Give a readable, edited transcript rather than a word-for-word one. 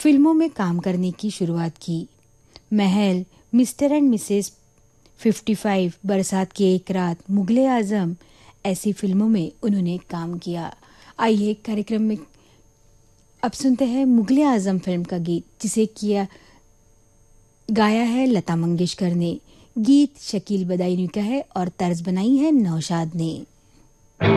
फिल्मों में काम करने की शुरुआत की। महल, मिस्टर एंड मिसेस 55, बरसात की एक रात, मुगले आजम ऐसी फिल्मों में उन्होंने काम किया। आइए कार्यक्रम में अब सुनते हैं मुगले आजम फिल्म का गीत, जिसे गाया है लता मंगेशकर ने। गीत शकील बदायूनी का है और तर्ज बनाई है नौशाद ने।